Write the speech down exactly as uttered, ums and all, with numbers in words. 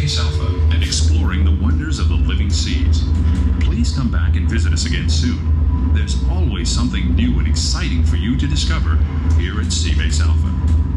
Base Alpha. and exploring the wonders of the living seas. Please come back and visit us again soon. There's always something new and exciting for you to discover here at Seabase Alpha.